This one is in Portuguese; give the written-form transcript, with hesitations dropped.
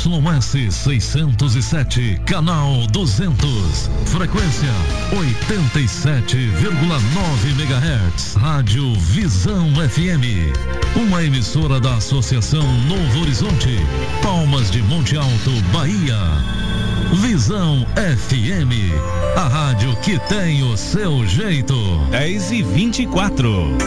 YS 607, canal 200, frequência 87,9 MHz, Rádio Visão FM, uma emissora da Associação Novo Horizonte, Palmas de Monte Alto, Bahia. Visão FM, a rádio que tem o seu jeito. 10h24.